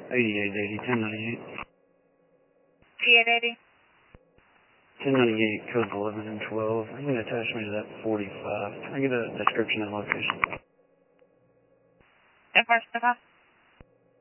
8880, 1098. 8880. 1098, codes 11 and 12. I can attach me to that 45. Can I get a description and location? 10-4,